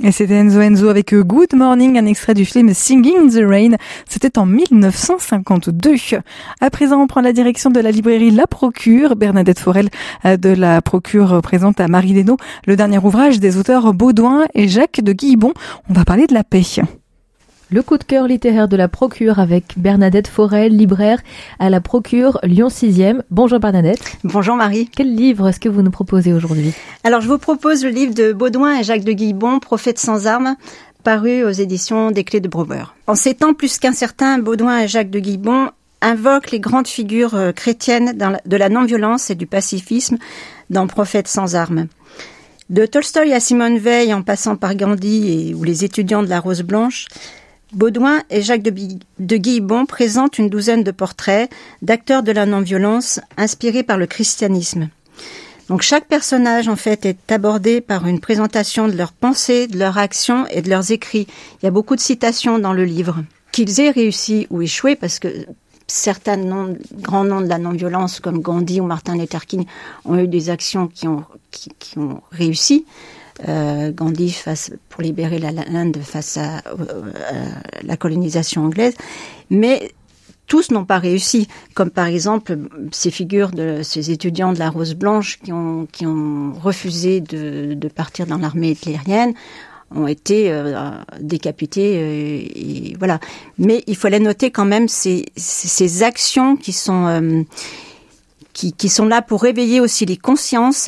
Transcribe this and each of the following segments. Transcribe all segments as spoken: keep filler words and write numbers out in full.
Et c'était Enzo Enzo avec Good Morning, un extrait du film Singing in the Rain. C'était en mille neuf cent cinquante-deux. À présent, on prend la direction de la librairie La Procure. Bernadette Forel de La Procure présente à Marie Lénaud le dernier ouvrage des auteurs Baudouin et Jacques de Guillebon. On va parler de la paix. Le coup de cœur littéraire de La Procure avec Bernadette Forel, libraire à La Procure, Lyon sixième. Bonjour Bernadette. Bonjour Marie. Quel livre est-ce que vous nous proposez aujourd'hui ? Alors je vous propose le livre de Baudouin et Jacques de Guillebon, Prophètes sans armes, paru aux éditions des Clés de Brouwer. En ces temps plus qu'incertains, Baudouin et Jacques de Guillebon invoquent les grandes figures chrétiennes de la non-violence et du pacifisme dans Prophètes sans armes. De Tolstoï à Simone Veil, en passant par Gandhi et, ou les étudiants de la Rose Blanche, Baudouin et Jacques de, de Guillebon présentent une douzaine de portraits d'acteurs de la non-violence inspirés par le christianisme. Donc chaque personnage en fait est abordé par une présentation de leurs pensées, de leurs actions et de leurs écrits. Il y a beaucoup de citations dans le livre. Qu'ils aient réussi ou échoué, parce que certains noms, grands noms de la non-violence comme Gandhi ou Martin Luther King ont eu des actions qui ont, qui, qui ont réussi. Euh, Gandhi face, pour libérer l'Inde face à, euh, à la colonisation anglaise, mais tous n'ont pas réussi, comme par exemple ces figures de ces étudiants de la Rose Blanche qui ont, qui ont refusé de, de partir dans l'armée hitlérienne, ont été euh, décapités, euh, et voilà. Mais il fallait noter quand même ces, ces actions qui sont, euh, qui, qui sont là pour réveiller aussi les consciences.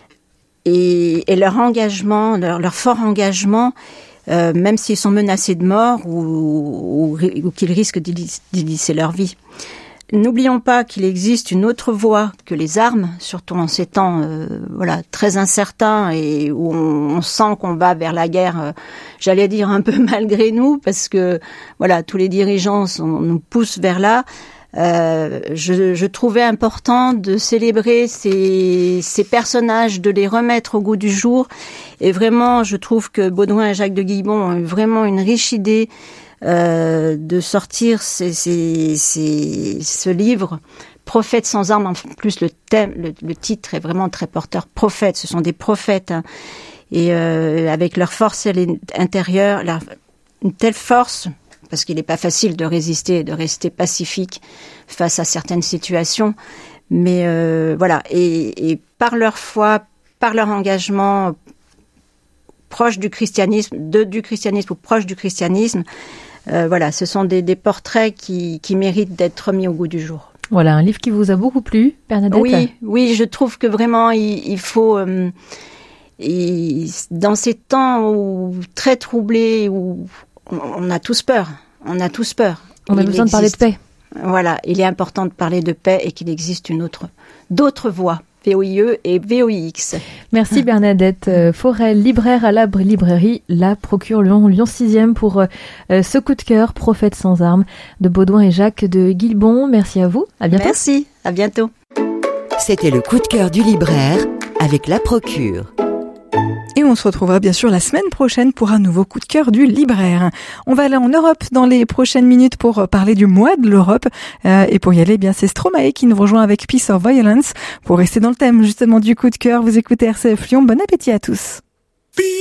Et, et leur engagement, leur, leur fort engagement, euh, même s'ils sont menacés de mort ou, ou, ou qu'ils risquent d'y laisser leur vie. N'oublions pas qu'il existe une autre voie que les armes, surtout en ces temps euh, voilà, très incertains et où on, on sent qu'on va vers la guerre, euh, j'allais dire un peu malgré nous, parce que voilà, tous les dirigeants sont, nous poussent vers là. Euh, je, je trouvais important de célébrer ces, ces personnages, de les remettre au goût du jour. Et vraiment, je trouve que Baudouin et Jacques de Guillebon ont eu vraiment une riche idée euh, de sortir ces, ces, ces, ce livre, Prophètes sans armes. En plus, le thème, le, le titre est vraiment très porteur. Prophètes, ce sont des prophètes, hein, et euh, avec leur force intérieure, leur, une telle force. Parce qu'il n'est pas facile de résister, de rester pacifique face à certaines situations. Mais euh, voilà, et, et par leur foi, par leur engagement proche du christianisme, de, du christianisme ou proche du christianisme, euh, voilà, ce sont des, des portraits qui, qui méritent d'être mis au goût du jour. Voilà, un livre qui vous a beaucoup plu, Bernadette ? Oui, oui, je trouve que vraiment il, il faut... Euh, et dans ces temps où, très troublés, où on a tous peur. On a tous peur. On a besoin de parler de paix. Voilà, il est important de parler de paix et qu'il existe une autre, d'autres voies, V O I E et V O I X. Merci Bernadette Forel, libraire à la librairie La Procure Lyon, Lyon sixième pour euh, ce coup de cœur, Prophètes sans armes de Baudouin et Jacques de Guillebon. Merci à vous, à bientôt. Merci, à bientôt. C'était le coup de cœur du libraire avec La Procure. Et on se retrouvera bien sûr la semaine prochaine pour un nouveau coup de cœur du libraire. On va aller en Europe dans les prochaines minutes pour parler du mois de l'Europe. Euh, et pour y aller, eh bien c'est Stromae qui nous rejoint avec Peace or Violence. Pour rester dans le thème justement du coup de cœur, vous écoutez R C F Lyon. Bon appétit à tous.